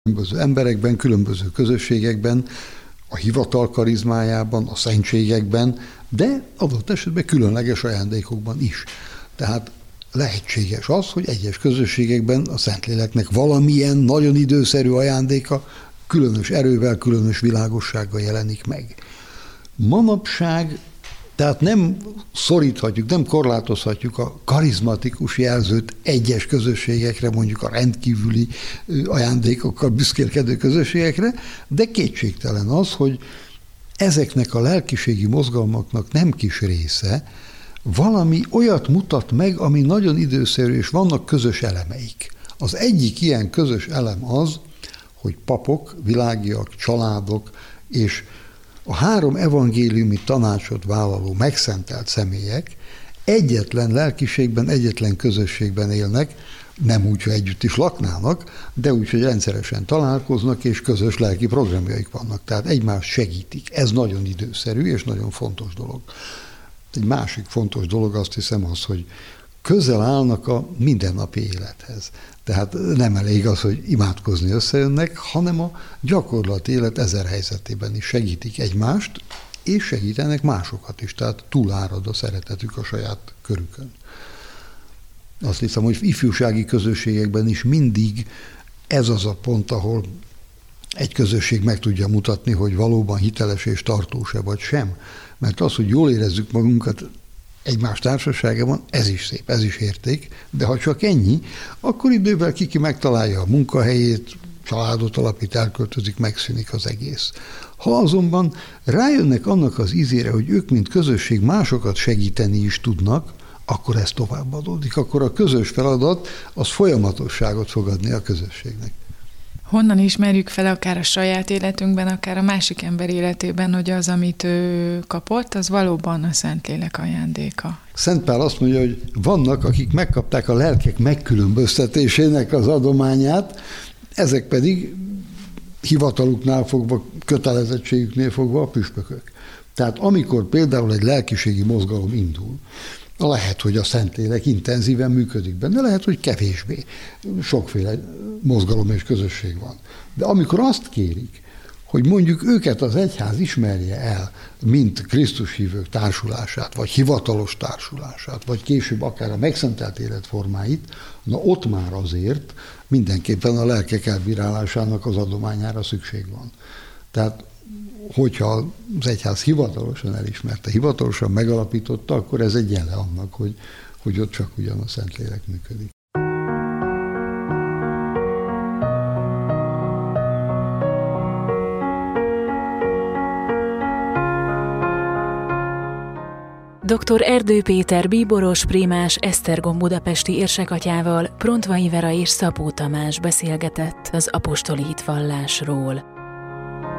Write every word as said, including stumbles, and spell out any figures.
Különböző emberekben, különböző közösségekben, a hivatal karizmájában, a szentségekben, de adott esetben különleges ajándékokban is. Tehát lehetséges az, hogy egyes közösségekben a Szentléleknek valamilyen nagyon időszerű ajándéka különös erővel, különös világossággal jelenik meg. Manapság, tehát nem szoríthatjuk, nem korlátozhatjuk a karizmatikus jelzőt egyes közösségekre, mondjuk a rendkívüli ajándékokkal büszkélkedő közösségekre, de kétségtelen az, hogy ezeknek a lelkiségi mozgalmaknak nem kis része valami olyat mutat meg, ami nagyon időszerű, és vannak közös elemeik. Az egyik ilyen közös elem az, hogy papok, világiak, családok és a három evangéliumi tanácsot vállaló megszentelt személyek egyetlen lelkiségben, egyetlen közösségben élnek, nem úgy, hogy együtt is laknának, de úgy, hogy rendszeresen találkoznak, és közös lelki programjaik vannak. Tehát egymást segítik. Ez nagyon időszerű, és nagyon fontos dolog. Egy másik fontos dolog, azt hiszem, az, hogy közel állnak a mindennapi élethez. Tehát nem elég az, hogy imádkozni összejönnek, hanem a gyakorlati élet ezer helyzetében is segítik egymást, és segítenek másokat is. Tehát túlárad a szeretetük a saját körükön. Azt hiszem, hogy ifjúsági közösségekben is mindig ez az a pont, ahol egy közösség meg tudja mutatni, hogy valóban hiteles és tartós-e vagy sem. Mert az, hogy jól érezzük magunkat egymás társaságában, ez is szép, ez is érték, de ha csak ennyi, akkor idővel kiki megtalálja a munkahelyét, családot alapít, elköltözik, megszűnik az egész. Ha azonban rájönnek annak az ízére, hogy ők, mint közösség másokat segíteni is tudnak, akkor ez továbbadódik, akkor a közös feladat az folyamatosságot fog adni a közösségnek. Honnan ismerjük fel akár a saját életünkben, akár a másik ember életében, hogy az, amit ő kapott, az valóban a Szentlélek ajándéka? Szent Pál azt mondja, hogy vannak, akik megkapták a lelkek megkülönböztetésének az adományát, ezek pedig hivataluknál fogva, kötelezettségüknél fogva a püspökök. Tehát amikor például egy lelkiségi mozgalom indul, lehet, hogy a Szentlélek intenzíven működik benne, lehet, hogy kevésbé. Sokféle mozgalom és közösség van. De amikor azt kérik, hogy mondjuk őket az egyház ismerje el, mint Krisztus hívők társulását, vagy hivatalos társulását, vagy később akár a megszentelt életformáit, na ott már azért mindenképpen a lelkek elbírálásának az adományára szükség van. Tehát hogyha az egyház hivatalosan elismerte, hivatalosan megalapította, akkor ez egy jele annak, hogy, hogy ott csak ugyan a Szentlélek működik. doktor Erdő Péter bíboros, prímás, Esztergom budapesti érsekatyával Prontvai Vera és Szabó Tamás beszélgetett az apostoli hitvallásról.